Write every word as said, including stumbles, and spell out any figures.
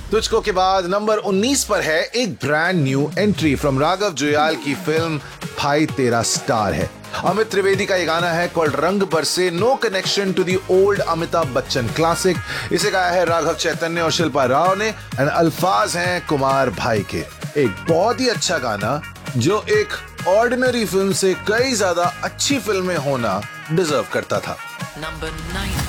तुझको के बाद नंबर उन्नीस पर है एक brand new entry from Raghav Juyal की फिल्म भाई तेरा स्टार है। अमित त्रिवेदी का ये गाना है कॉल्ड रंग बरसे, no connection to the old Amitabh Bachchan classic. इसे गाया है राघव चैतन्य और शिल्पा राव ने एंड अल्फाज हैं कुमार भाई के। एक बहुत ही अच्छा गाना जो एक ऑर्डिनरी फिल्म से कई ज्यादा अच्छी फिल्में होना डिजर्व करता था। Number nine.